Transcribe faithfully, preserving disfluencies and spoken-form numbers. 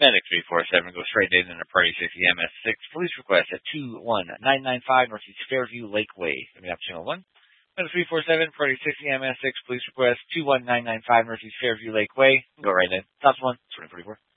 Medic three four seven goes straight in into Party sixty M S six. Police request at two one nine nine five Northeast Fairview Lakeway. Coming up channel one. Medic three four seven, Party sixty M S six. Police request two one nine nine five Northeast Fairview Lakeway. Go right in. Top one, twenty forty-four.